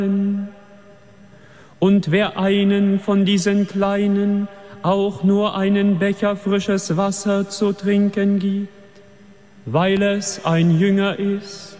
Und wer einen von diesen Kleinen auch nur einen Becher frisches Wasser zu trinken gibt, weil es ein Jünger ist,